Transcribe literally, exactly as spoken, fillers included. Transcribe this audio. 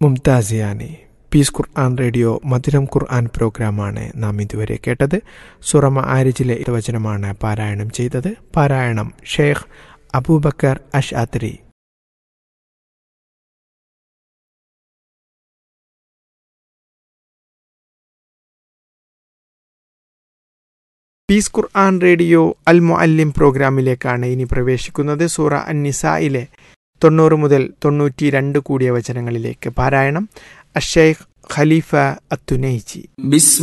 മുംതാസിയാനി. Piece ഖുർആൻ radio മധുരം ഖുർആൻ പ്രോഗ്രാമാണ് നാം ഇതുവരെ കേട്ടത്. സൂറ മആരിജിലെ വചനമാണ് പാരായണം ചെയ്തത്. പാരായണം ഷെയ്ഖ് അബൂബക്കർ അശ്അത്രി. പീസ് ഖുർആൻ റേഡിയോ അൽ മുഅല്ലിം പ്രോഗ്രാമിലേക്കാണ് ഇനി പ്രവേശിക്കുന്നത്. സൂറ അൻ-നിസായിലെ തൊണ്ണൂറ് മുതൽ തൊണ്ണൂറ്റി രണ്ട് കൂടിയ വചനങ്ങളിലേക്ക്. പാരായണം അഷൈഖ് ഖലീഫ അത്തുനൈജി.